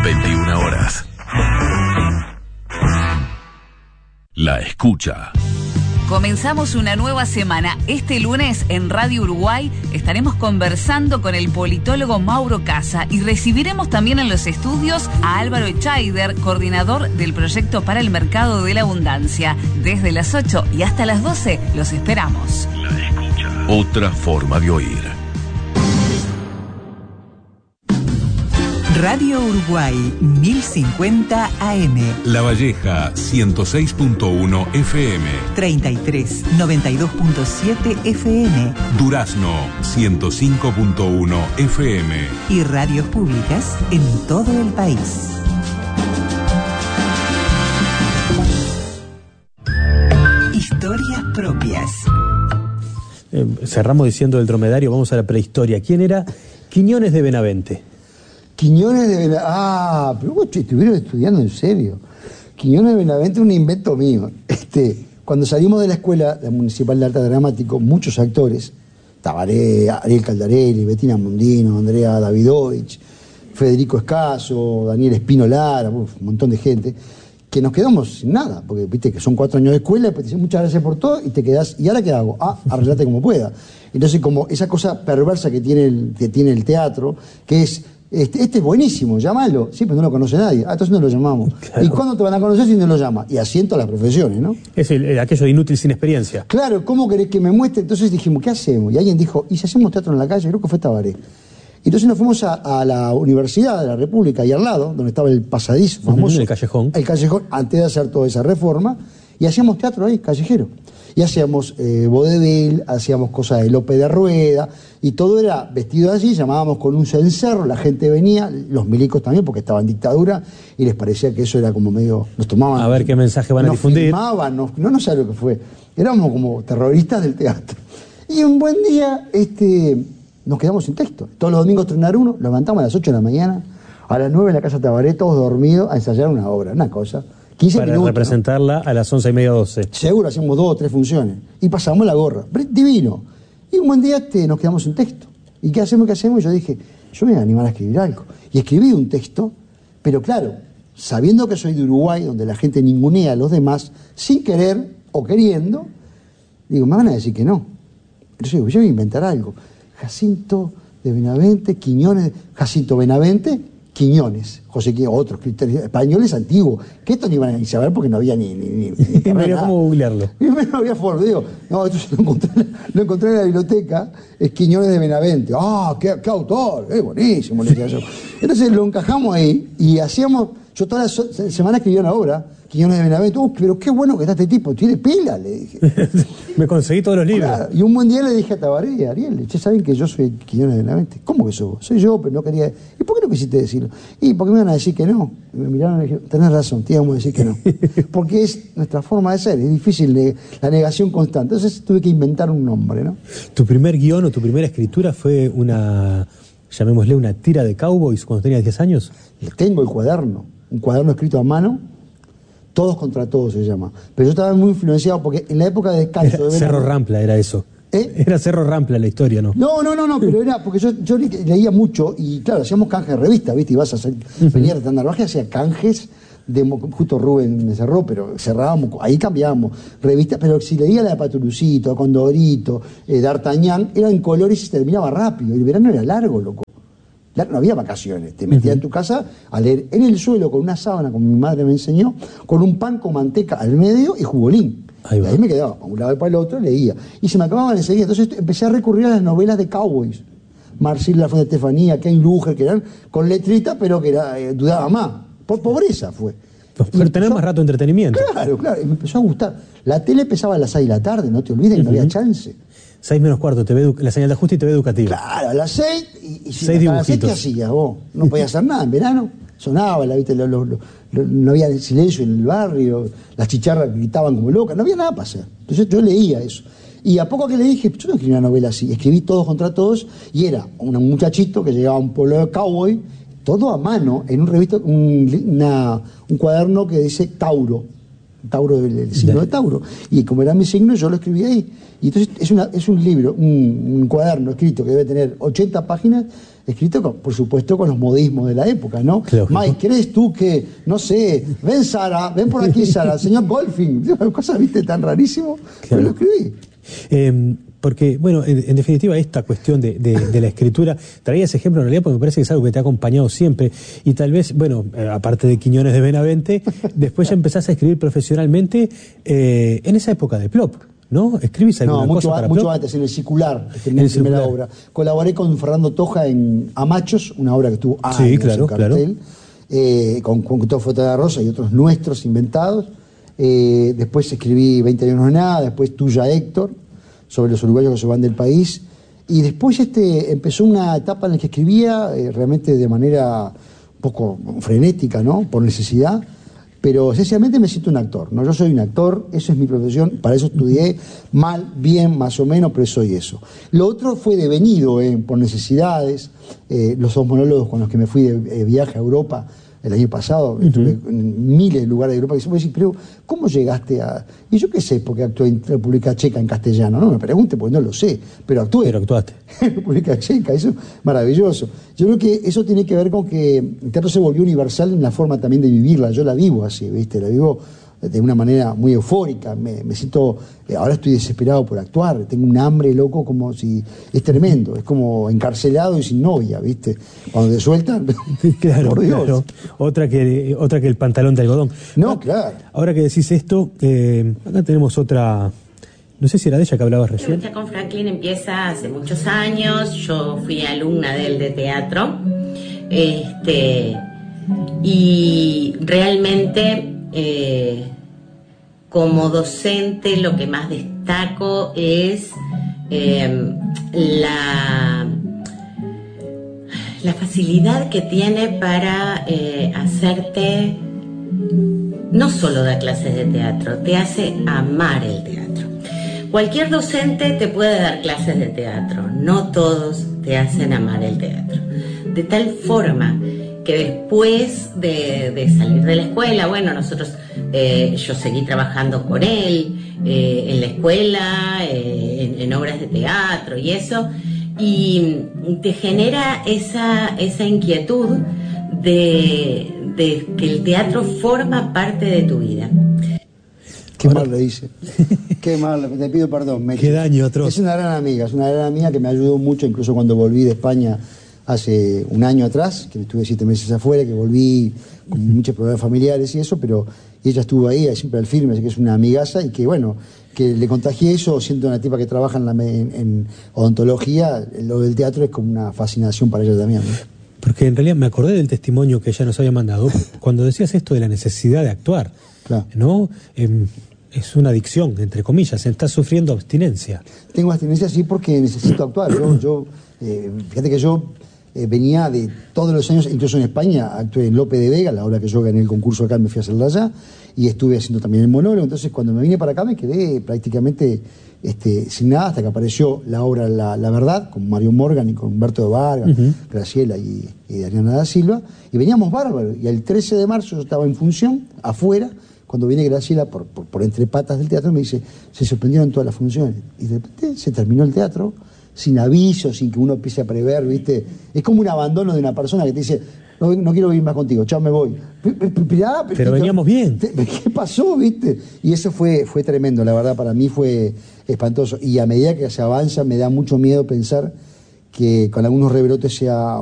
21 horas. La escucha. Comenzamos una nueva semana. Este lunes en Radio Uruguay estaremos conversando con el politólogo Mauro Casa y recibiremos también en los estudios a Álvaro Echaider, coordinador del proyecto para el mercado de la abundancia. Desde las 8 y hasta las 12 los esperamos. La escucha. Otra forma de oír. Radio Uruguay 1050 AM. La Valleja 106.1 FM. 33 92.7 FM. Durazno 105.1 FM. Y radios públicas en todo el país. Historias propias. Cerramos diciendo del dromedario, vamos a la prehistoria. ¿Quién era Quiñones de Benavente? Quiñones de Benavente. Ah, pero vos estuvieron estudiando en serio. Quiñones de Benavente es un invento mío. Cuando salimos de la escuela municipal de arte dramático, muchos actores, Tabaré, Ariel Caldarelli, Bettina Mondino, Andrea Davidovich, Federico Escaso, Daniel Espino Lara, un montón de gente, que nos quedamos sin nada, porque viste que son 4 años de escuela, después te dicen muchas gracias por todo y te quedás, ¿y ahora qué hago? Arreglate como pueda. Entonces, como esa cosa perversa que tiene el teatro, que es este es buenísimo, llámalo. Sí, pero no lo conoce nadie. Entonces no lo llamamos. Claro. ¿Y cuándo te van a conocer si no lo llamas? Y así en todas las profesiones, ¿no? Es aquello de inútil sin experiencia. Claro, ¿cómo querés que me muestre? Entonces dijimos, ¿qué hacemos? Y alguien dijo, ¿y si hacemos teatro en la calle? Creo que fue Tabaré. Entonces nos fuimos a la Universidad de la República, y al lado, donde estaba el pasadizo famoso. El callejón. El callejón, antes de hacer toda esa reforma. Y hacíamos teatro ahí, callejero. Y hacíamos vodevil, hacíamos cosas de Lope de Rueda, y todo era vestido así, llamábamos con un cencerro, la gente venía, los milicos también, porque estaban en dictadura, y les parecía que eso era como medio... Nos tomaban... A ver qué mensaje van a difundir. Filmaban, no sé lo que fue. Éramos como terroristas del teatro. Y un buen día, nos quedamos sin texto. Todos los domingos estrenar uno, lo levantamos a las 8 de la mañana, a las 9 en la casa Tabaré, todos dormidos, a ensayar una obra, una cosa... 15 para minutos, representarla, ¿no? A las 11:30, 12. Seguro, hacíamos 2 o 3 funciones. Y pasamos la gorra. Divino. Y un buen día nos quedamos sin texto. ¿Y qué hacemos? Y yo dije, yo me voy a animar a escribir algo. Y escribí un texto, pero claro, sabiendo que soy de Uruguay, donde la gente ningunea a los demás, sin querer o queriendo, digo, me van a decir que no. Pero yo digo, yo voy a inventar algo. Jacinto de Benavente, Quiñones, Jacinto Benavente, Quiñones, José Quiñones, otros españoles antiguos, que esto ni iban a saber porque no había ni no había cómo googlearlo. No había forma, digo, no, esto lo encontré en la biblioteca, es Quiñones de Benavente. ¡Ah, qué autor! Buenísimo, le decía yo. Entonces lo encajamos ahí y hacíamos, yo toda la semana escribía una obra, Quiñones de Benavente. Pero qué bueno que está este tipo, tiene pila, le dije. Me conseguí todos los libros. Claro, y un buen día le dije a Tabaré y a Ariel, ustedes saben que yo soy Quiñones de Benavente. ¿Cómo que sos vos? Soy yo, pero no quería... ¿Y por qué no quisiste decirlo? Y porque me iban a decir que no. Y me miraron y me dijeron, tenés razón, te íbamos a decir que no. Porque es nuestra forma de ser, es difícil la negación constante. Entonces tuve que inventar un nombre, ¿no? ¿Tu primer guión o tu primera escritura fue una, llamémosle, una tira de cowboys cuando tenías 10 años? Tengo el cuaderno, un cuaderno escrito a mano, Todos contra Todos se llama. Pero yo estaba muy influenciado porque en la época de descanso... Cerro Rampla era eso. Era Cerro Rampla la historia, ¿no? No, pero era porque yo leía mucho y claro, hacíamos canjes de revistas, ¿viste? Ibas a hacer, venía de Tandarbaje, hacía canjes de, justo Rubén me cerró, pero cerrábamos, ahí cambiábamos revistas, pero si leía la de Paturucito, Condorito, D'Artagnan, era en colores y se terminaba rápido, y el verano era largo, loco. No había vacaciones, te metías en tu casa a leer en el suelo con una sábana, como mi madre me enseñó, con un pan con manteca al medio y jugolín. Ahí me quedaba, a un lado y para el otro, leía. Y se me acababan enseguida. Entonces empecé a recurrir a las novelas de cowboys. Marcel La Fuente Estefanía, Ken Luger, que eran con letrita, pero que dudaba más. Por pobreza fue. Pero tener más rato de entretenimiento. Claro, y me empezó a gustar. La tele empezaba a las 6 de la tarde, no te olvides que no había chance. 6 menos cuarto, la señal de ajuste y TV educativa. Claro, a las 6, y si a las 6 ¿qué hacías vos? No podías hacer nada en verano. Sonaba, ¿viste? No había silencio en el barrio, las chicharras gritaban como locas, no había nada para hacer. Entonces yo leía eso. Y a poco que le dije, yo no escribí una novela así, escribí Todos contra Todos, y era un muchachito que llegaba a un pueblo de cowboy, todo a mano, en un cuaderno que dice Tauro del signo de Tauro. Y como era mi signo, yo lo escribí ahí. Y entonces es un libro, un cuaderno escrito que debe tener 80 páginas, escrito, por supuesto, con los modismos de la época, ¿no? Claro. Mike, ¿crees tú que, no sé, ven Sara, ven por aquí Sara, señor Golfing? Cosas, viste, tan rarísimo, pero lo escribí. Porque, bueno, en definitiva, esta cuestión de la escritura, traía ese ejemplo en realidad porque me parece que es algo que te ha acompañado siempre. Y tal vez, bueno, aparte de Quiñones de Benavente, después ya empezás a escribir profesionalmente en esa época de Plop, ¿no? ¿Escribís alguna cosa para mucho Plop? antes, en el Circular, en mi primera obra. Colaboré con Fernando Toja en Amachos, una obra que estuvo años en cartel, con Gustavo de Rosa y otros nuestros inventados. Después escribí 20 años no es nada, después Tuya Héctor, sobre los uruguayos que se van del país, y después empezó una etapa en la que escribía realmente de manera un poco frenética, ¿no? Por necesidad, pero esencialmente me siento un actor, ¿no? Yo soy un actor, eso es mi profesión, para eso estudié, mal, bien, más o menos, pero soy eso. Lo otro fue devenido por necesidades, los dos monólogos con los que me fui de viaje a Europa el año pasado, estuve en miles de lugares de Europa, y se puede decir, pero ¿cómo llegaste a...? Y yo qué sé, porque actué en República Checa en castellano, no me pregunte, porque no lo sé, pero actué. Pero actuaste. En República Checa, eso es maravilloso. Yo creo que eso tiene que ver con que el teatro se volvió universal en la forma también de vivirla, yo la vivo así, ¿viste? La vivo de una manera muy eufórica, me siento, ahora estoy desesperado por actuar, tengo un hambre loco como si, es tremendo, es como encarcelado y sin novia, ¿viste? Cuando te sueltan, claro, por Dios. Claro. Otra que el pantalón de algodón. No, claro. Ahora que decís esto, acá tenemos otra, no sé si era de ella que hablabas recién. La lucha con Franklin empieza hace muchos años, yo fui alumna de él de teatro, y realmente... como docente lo que más destaco es la facilidad que tiene para hacerte, no solo dar clases de teatro, te hace amar el teatro. Cualquier docente te puede dar clases de teatro, no todos te hacen amar el teatro. De tal forma que después de salir de la escuela, bueno, yo seguí trabajando con él en la escuela, en obras de teatro y eso, y te genera esa inquietud de que el teatro forma parte de tu vida. Qué mal lo hice. Qué mal, te pido perdón. Qué daño atroz. Es una gran amiga que me ayudó mucho, incluso cuando volví de España hace un año atrás, que estuve 7 meses afuera, que volví con muchos problemas familiares y eso, pero ella estuvo ahí, siempre al firme, así que es una amigaza y que, bueno, que le contagié eso, siendo una tipa que trabaja en odontología, lo del teatro es como una fascinación para ella también, ¿no? Porque en realidad me acordé del testimonio que ella nos había mandado, cuando decías esto de la necesidad de actuar, claro. ¿no? Es una adicción, entre comillas, estás sufriendo abstinencia. Tengo abstinencia, sí, porque necesito actuar. Fíjate que yo venía de todos los años, incluso en España, actué en Lope de Vega, la hora que yo gané el concurso acá me fui a hacerla allá, y estuve haciendo también el monólogo. Entonces cuando me vine para acá me quedé prácticamente sin nada, hasta que apareció la obra La Verdad, con Mario Morgan y con Humberto de Vargas, Graciela y Adriana da Silva, y veníamos bárbaros, y el 13 de marzo yo estaba en función, afuera, cuando viene Graciela por entre patas del teatro, me dice, se suspendieron todas las funciones, y de repente se terminó el teatro, sin aviso, sin que uno empiece a prever, ¿viste? Es como un abandono de una persona que te dice, no quiero vivir más contigo, chao, me voy. Pero veníamos bien. ¿Qué pasó, viste? Y eso fue tremendo, la verdad, para mí fue espantoso. Y a medida que se avanza, me da mucho miedo pensar que con algunos rebrotes sea